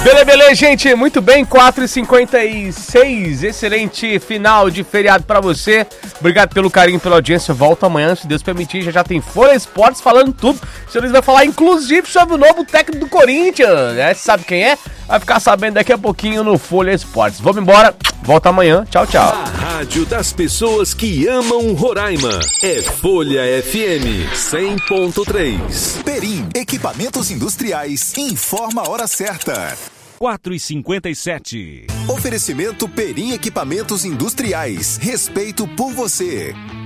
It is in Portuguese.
Beleza, gente, muito bem, 4h56, excelente final de feriado pra você, obrigado pelo carinho, pela audiência, volta amanhã, se Deus permitir, já tem Folha Esportes falando tudo, o senhor vai falar inclusive sobre o novo técnico do Corinthians, né? Você sabe quem é? Vai ficar sabendo daqui a pouquinho no Folha Esportes. Vamos embora, volta amanhã, tchau, tchau. A rádio das pessoas que amam Roraima é Folha FM 100.3. Perim, equipamentos industriais, informa a hora certa. 4h57. Oferecimento Perim Equipamentos Industriais. Respeito por você.